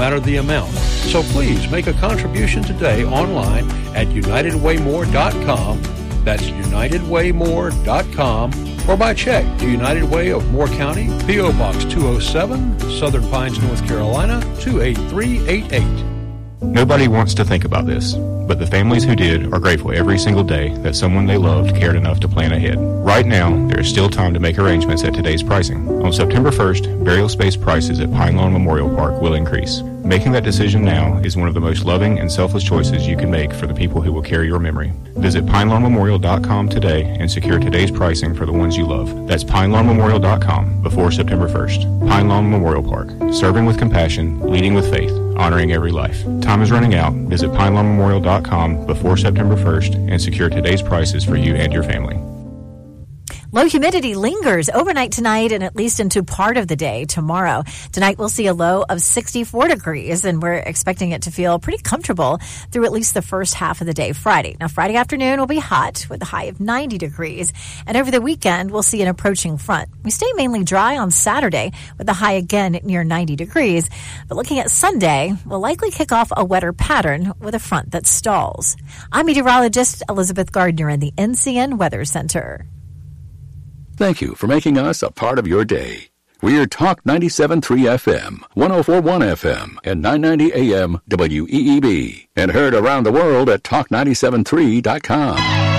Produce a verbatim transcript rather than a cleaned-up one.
matter the amount. So please make a contribution today online at united way more dot com. That's united way more dot com, or by check to United Way of Moore County, P O. Box two oh seven, Southern Pines, North Carolina, two eight three eight eight. Nobody wants to think about this, but the families who did are grateful every single day that someone they loved cared enough to plan ahead. Right now, there is still time to make arrangements at today's pricing. On September first, burial space prices at Pine Lawn Memorial Park will increase. Making that decision now is one of the most loving and selfless choices you can make for the people who will carry your memory. Visit pine lawn memorial dot com today and secure today's pricing for the ones you love. That's pine lawn memorial dot com before September first. Pine Lawn Memorial Park, serving with compassion, leading with faith, honoring every life. Time is running out. Visit pine lawn memorial dot com before September first and secure today's prices for you and your family. Low humidity lingers overnight tonight and at least into part of the day tomorrow. Tonight we'll see a low of sixty-four degrees, and we're expecting it to feel pretty comfortable through at least the first half of the day Friday. Now, Friday afternoon will be hot with a high of ninety degrees, and over the weekend we'll see an approaching front. We stay mainly dry on Saturday with the high again near ninety degrees, but looking at Sunday, we'll likely kick off a wetter pattern with a front that stalls. I'm meteorologist Elizabeth Gardner in the N C N Weather Center. Thank you for making us a part of your day. We're Talk ninety-seven point three F M, one oh four point one F M, and nine ninety A M W E E B, and heard around the world at talk nine seven three dot com.